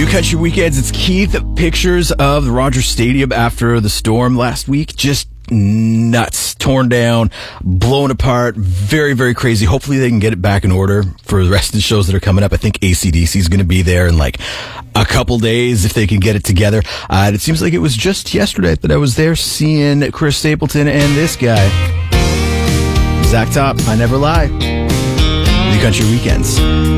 New Country Weekends, it's Keith. Pictures of the Rogers Stadium after the storm last week. Just nuts. Torn down, blown apart. Very, very crazy. Hopefully they can get it back in order for the rest of the shows that are coming up. I think AC/DC is going to be there in like a couple days if they can get it together. It seems like it was just yesterday that I was there seeing Chris Stapleton and this guy, Zach Top. I never lie. New Country Weekends.